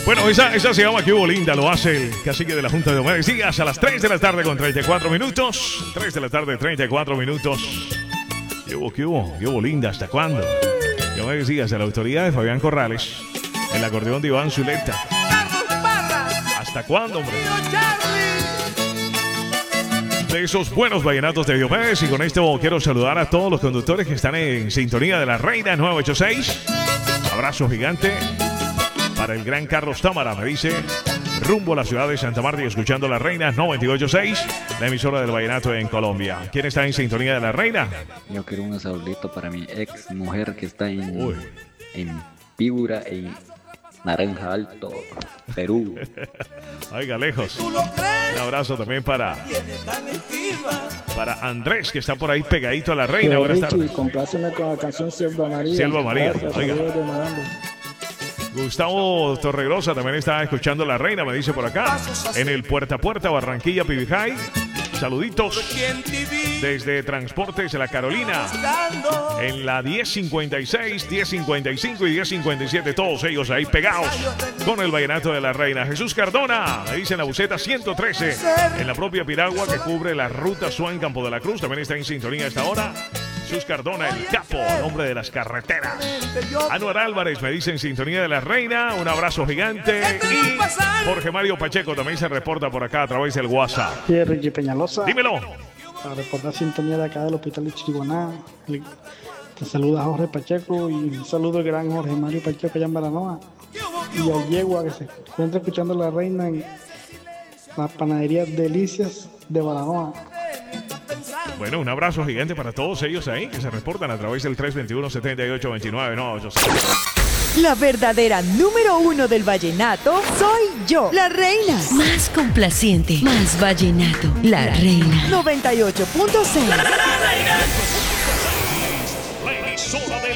Bueno, esa se llama Que Hubo Linda, lo hace el cacique de la Junta de Diomedes Díaz a las 3 de la tarde con 34 minutos. 3 de la tarde, 34 minutos. ¿Qué hubo Linda? ¿Hasta cuándo? Diomedes Díaz a la autoridad de Fabián Corrales. El acordeón de Iván Zuleta. ¿Hasta cuándo, hombre? De esos buenos vallenatos de Diomedes. Y con esto quiero saludar a todos los conductores que están en sintonía de la Reina 986. Abrazo gigante para el gran Carlos Támara, me dice, rumbo a la ciudad de Santa Marta y escuchando la Reina 986, la emisora del vallenato en Colombia. ¿Quién está en sintonía de la Reina? Yo quiero un saludito para mi ex mujer que está en Piura, en Naranja Alto, Perú. Oiga, lejos. Un abrazo también para Andrés, que está por ahí pegadito a la Reina. Buenas tardes. Compláceme con la canción Selva María. Selva María, gracias, oiga. Gustavo Torregrosa también está escuchando la Reina, me dice por acá. En el Puerta a Puerta, Barranquilla, Pibijay. Saluditos desde Transportes de la Carolina. En la 1056, 1055 y 1057. Todos ellos ahí pegados con el vallenato de la Reina. Jesús Cardona, me dice en la buceta 113. En la propia Piragua que cubre la ruta Suan Campo de la Cruz. También está en sintonía a esta hora. Jesús Cardona, el capo, el hombre de las carreteras. Anuar Álvarez me dice en sintonía de la Reina. Un abrazo gigante. Y Jorge Mario Pacheco también se reporta por acá a través del WhatsApp. Sí, Richie Peñalosa. Dímelo. Para reportar sintonía de acá del Hospital de Chiriguaná. Te saluda Jorge Pacheco y un saludo al gran Jorge Mario Pacheco allá en Baranoa. Y al Yegua que se encuentra escuchando la Reina en la panadería Delicias de Baranoa. Bueno, un abrazo gigante para todos ellos ahí que se reportan a través del 321-7829. La verdadera número 1 del vallenato soy yo, la Reina. Más complaciente, más vallenato, la Reina. 98.6. La emisora del